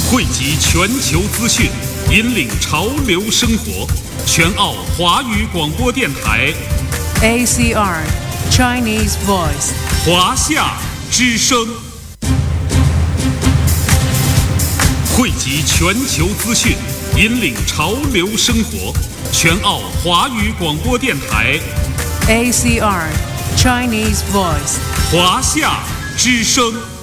汇集全球资讯，引领潮流生活。全澳华语广播电台 ACR Chinese Voice 华夏之声，汇集全球资讯，引领潮流生活。全澳华语广播电台 ACR Chinese Voice 华夏之声。